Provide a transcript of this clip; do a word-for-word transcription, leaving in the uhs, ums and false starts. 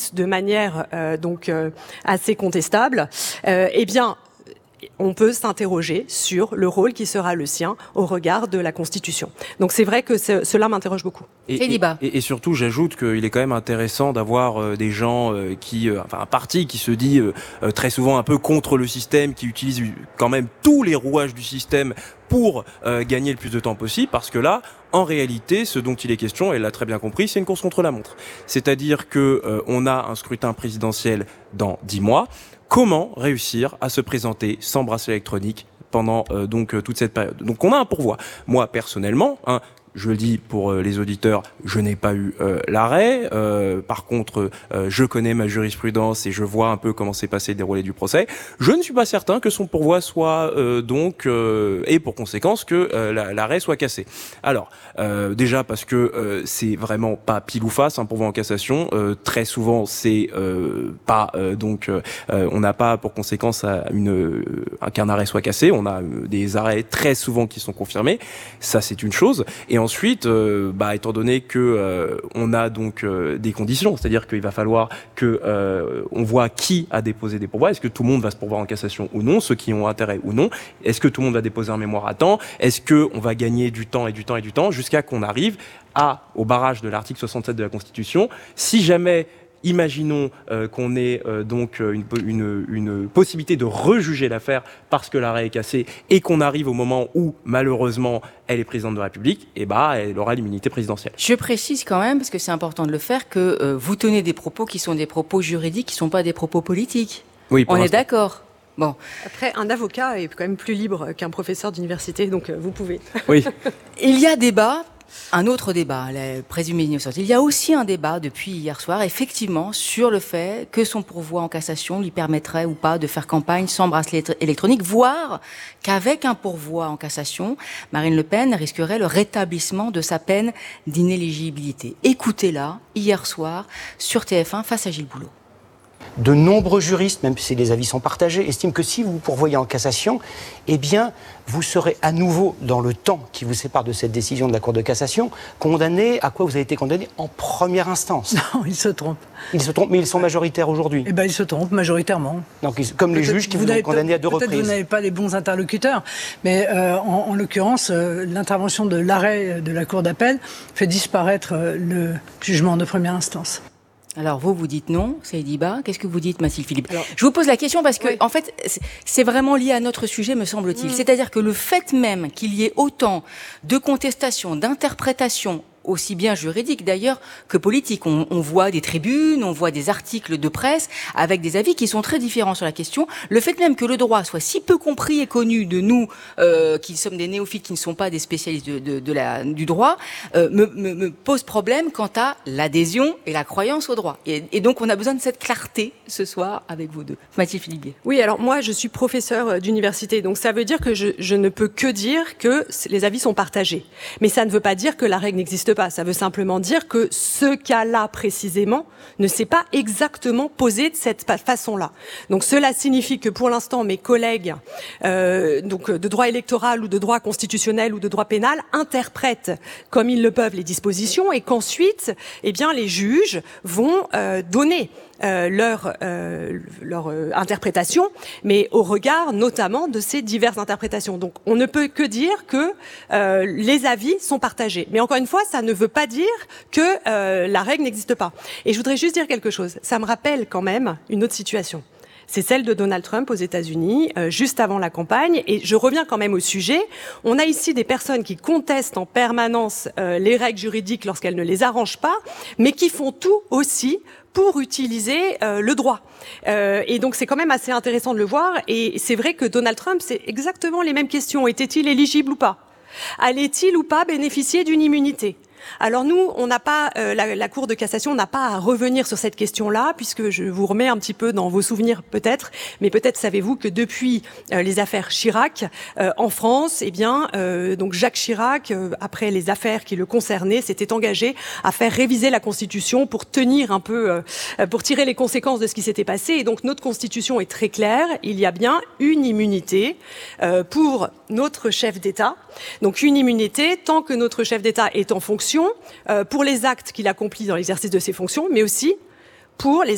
tous de manière euh, donc euh, assez contestable, euh, eh bien, on peut s'interroger sur le rôle qui sera le sien au regard de la Constitution. Donc c'est vrai que ce, cela m'interroge beaucoup. Et, et, et, et surtout, j'ajoute qu'il est quand même intéressant d'avoir euh, des gens euh, qui, euh, enfin un parti qui se dit euh, euh, très souvent un peu contre le système, qui utilise quand même tous les rouages du système pour euh, gagner le plus de temps possible, parce que là, en réalité, ce dont il est question, elle l'a très bien compris, c'est une course contre la montre. C'est-à-dire que euh, on a un scrutin présidentiel dans dix mois. Comment réussir à se présenter sans bracelet électronique pendant euh, donc euh, toute cette période. Donc on a un pourvoi. Moi personnellement, hein, je le dis pour euh, les auditeurs, je n'ai pas eu euh, l'arrêt. Euh, par contre, euh, je connais ma jurisprudence et je vois un peu comment s'est passé le déroulé du procès. Je ne suis pas certain que son pourvoi soit euh, donc euh, et pour conséquence que euh, l'arrêt soit cassé. Alors euh, déjà parce que euh, c'est vraiment pas pile ou face un pourvoi en cassation. Euh, très souvent c'est euh, pas euh, donc euh, on n'a pas pour conséquence à une euh, qu'un arrêt soit cassé. On a euh, des arrêts très souvent qui sont confirmés. Ça c'est une chose. Et ensuite, euh, bah, étant donné que euh, on a donc euh, des conditions, c'est-à-dire qu'il va falloir que euh, on voit qui a déposé des pourvois. Est-ce que tout le monde va se pourvoir en cassation ou non, ceux qui ont intérêt ou non. Est-ce que tout le monde va déposer un mémoire à temps. Est-ce que on va gagner du temps et du temps et du temps jusqu'à qu'on arrive à au barrage de l'article soixante-sept de la Constitution. Si jamais imaginons euh, qu'on ait euh, donc une, une, une possibilité de rejuger l'affaire parce que l'arrêt est cassé et qu'on arrive au moment où malheureusement elle est présidente de la République, et bah elle aura l'immunité présidentielle. Je précise quand même, parce que c'est important de le faire, que euh, vous tenez des propos qui sont des propos juridiques, qui ne sont pas des propos politiques. Oui, on est d'accord. Bon. Après, un avocat est quand même plus libre qu'un professeur d'université, donc euh, vous pouvez. Oui. Il y a débat. Un autre débat, la présumée innocence. Il y a aussi un débat depuis hier soir, effectivement, sur le fait que son pourvoi en cassation lui permettrait ou pas de faire campagne sans bracelet électronique, voire qu'avec un pourvoi en cassation, Marine Le Pen risquerait le rétablissement de sa peine d'inéligibilité. Écoutez-la, hier soir, sur T F un, face à Gilles Boulot. De nombreux juristes, même si les avis sont partagés, estiment que si vous vous pourvoyez en cassation, eh bien, vous serez à nouveau, dans le temps qui vous sépare de cette décision de la Cour de cassation, condamné à quoi vous avez été condamné en première instance. Non, ils se trompent. Ils se trompent, mais ils sont majoritaires aujourd'hui. Eh bien, ils se trompent majoritairement. Donc, ils, comme les juges qui vous, vous ont condamné à deux reprises. Peut-être que vous n'avez pas les bons interlocuteurs, mais euh, en, en l'occurrence, euh, l'intervention de l'arrêt de la Cour d'appel fait disparaître euh, le jugement de première instance. Alors vous, vous dites non, Saïdiba. Qu'est-ce que vous dites, Mathilde Philippe? Alors, je vous pose la question parce que, oui. en fait, c'est vraiment lié à notre sujet, me semble-t-il. Mmh. C'est-à-dire que le fait même qu'il y ait autant de contestations, d'interprétations, aussi bien juridique d'ailleurs que politique. On, on voit des tribunes, on voit des articles de presse avec des avis qui sont très différents sur la question. Le fait même que le droit soit si peu compris et connu de nous, euh, qui sommes des néophytes, qui ne sont pas des spécialistes de, de, de la, du droit, euh, me, me, me pose problème quant à l'adhésion et la croyance au droit. Et, et donc on a besoin de cette clarté ce soir avec vous deux. Mathilde Philippe. Oui, alors moi je suis professeure d'université, donc ça veut dire que je, je ne peux que dire que les avis sont partagés. Mais ça ne veut pas dire que la règle n'existe pas. Ça veut simplement dire que ce cas-là précisément ne s'est pas exactement posé de cette façon-là. Donc cela signifie que pour l'instant mes collègues euh, donc de droit électoral ou de droit constitutionnel ou de droit pénal interprètent comme ils le peuvent les dispositions et qu'ensuite, eh bien les juges vont euh, donner Euh, leur euh, leur euh, interprétation, mais au regard notamment de ces diverses interprétations. Donc on ne peut que dire que euh, les avis sont partagés. Mais encore une fois, ça ne veut pas dire que euh, la règle n'existe pas. Et je voudrais juste dire quelque chose. Ça me rappelle quand même une autre situation. C'est celle de Donald Trump aux États-Unis, euh, juste avant la campagne. Et je reviens quand même au sujet. On a ici des personnes qui contestent en permanence euh, les règles juridiques lorsqu'elles ne les arrangent pas, mais qui font tout aussi pour utiliser euh, le droit. Euh, et donc c'est quand même assez intéressant de le voir. Et c'est vrai que Donald Trump, c'est exactement les mêmes questions. Était-il éligible ou pas? Allait-il ou pas bénéficier d'une immunité? Alors nous, on n'a pas euh, la, la Cour de cassation n'a pas à revenir sur cette question-là, puisque je vous remets un petit peu dans vos souvenirs peut-être, mais peut-être savez-vous que depuis euh, les affaires Chirac euh, en France, eh bien, euh, donc Jacques Chirac, euh, après les affaires qui le concernaient, s'était engagé à faire réviser la Constitution pour tenir un peu, euh, pour tirer les conséquences de ce qui s'était passé. Et donc notre Constitution est très claire. Il y a bien une immunité euh, pour notre chef d'État. Donc une immunité tant que notre chef d'État est en fonction, euh, pour les actes qu'il accomplit dans l'exercice de ses fonctions, mais aussi pour les